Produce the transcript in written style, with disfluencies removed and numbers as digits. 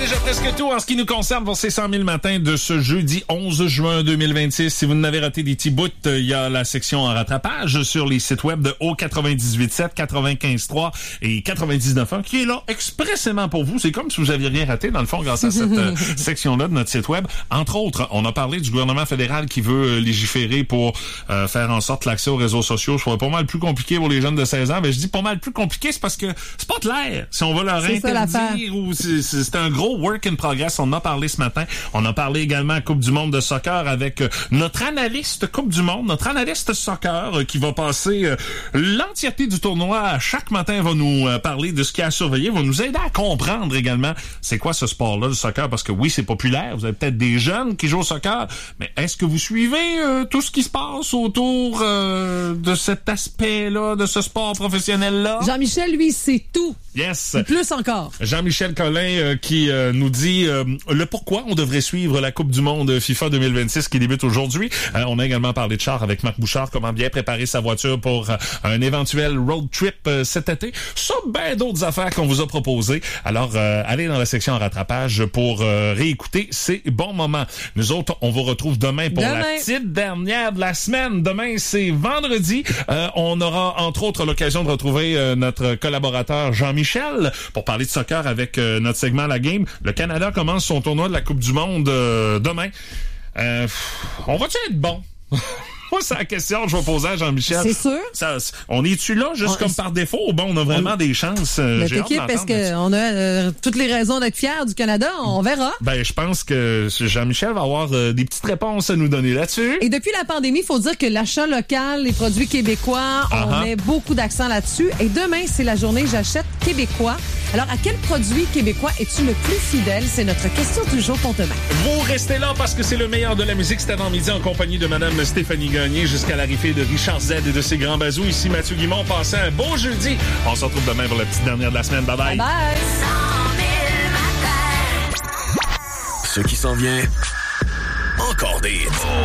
déjà presque tout en ce qui nous concerne pour ces 100 000 matins de ce jeudi 11 juin 2026. Si vous n'avez raté des petits bouts, il y a la section en rattrapage sur les sites web de O98.7, 95.3 et 99.1 qui est là expressément pour vous. C'est comme si vous aviez rien raté dans le fond grâce à cette section-là de notre site web. Entre autres, on a parlé du gouvernement fédéral qui veut légiférer pour faire en sorte que l'accès aux réseaux sociaux soit pas mal plus compliqué pour les jeunes de 16 ans. Ben, je dis pas mal plus compliqué, c'est parce que c'est pas clair si on va leur interdire ou c'est un gros work in progress. On en a parlé ce matin. On a parlé également à Coupe du monde de soccer avec notre analyste Coupe du monde, notre analyste soccer qui va passer l'entièreté du tournoi. Chaque matin, va nous parler de ce qu'il y a à surveiller, va nous aider à comprendre également c'est quoi ce sport-là, le soccer, parce que oui, c'est populaire. Vous avez peut-être des jeunes qui jouent au soccer, mais est-ce que vous suivez tout ce qui se passe autour de cet aspect-là, de ce sport professionnel-là? Jean-Michel, lui, c'est tout. Yes. Et plus encore. Jean-Michel Collin qui nous dit le pourquoi on devrait suivre la Coupe du monde FIFA 2026 qui débute aujourd'hui. On a également parlé de char avec Marc Bouchard, comment bien préparer sa voiture pour un éventuel road trip cet été. Ça, ben d'autres affaires qu'on vous a proposées. Alors, allez dans la section en rattrapage pour réécouter ces bons moments. Nous autres, on vous retrouve demain pour la petite dernière de la semaine. Demain, c'est vendredi. On aura entre autres l'occasion de retrouver notre collaborateur Jean-Michel pour parler de soccer avec notre segment La Game. Le Canada commence son tournoi de la Coupe du monde demain. On va-tu être bon? Moi, c'est la question que je vais poser à Jean-Michel. C'est sûr. On est-tu là juste comme par défaut ou bon, on a vraiment des chances? Notre équipe, est-ce qu'on a toutes les raisons d'être fiers du Canada? On verra. Ben, je pense que Jean-Michel va avoir des petites réponses à nous donner là-dessus. Et depuis la pandémie, il faut dire que l'achat local, les produits québécois, on met beaucoup d'accent là-dessus. Et demain, c'est la journée J'achète québécois. Alors, à quel produit québécois es-tu le plus fidèle? C'est notre question du jour pour demain. Vous restez là parce que c'est le meilleur de la musique. C'est avant-midi en compagnie de Madame Stéphanie Gagné jusqu'à l'arrivée de Richard Z et de ses grands bazous. Ici Mathieu Guimond. Passez un beau jeudi. On se retrouve demain pour la petite dernière de la semaine. Bye bye. Bye bye. Ce qui s'en vient, encore des hits.